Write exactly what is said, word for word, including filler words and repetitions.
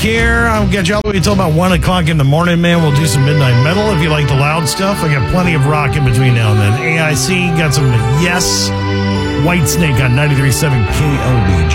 Here, I'll get you all the way until about one o'clock in the morning, man. We'll do some midnight metal if you like the loud stuff. I got plenty of rock in between now and then. A I C got some Yes. Whitesnake on ninety-three point seven K L B J.